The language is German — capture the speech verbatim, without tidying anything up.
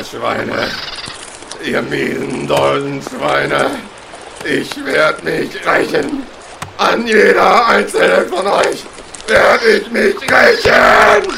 Schweine. Ihr miesen Doldenschweine. Ich werde mich rächen. An jeder einzelnen von euch werde ich mich rächen.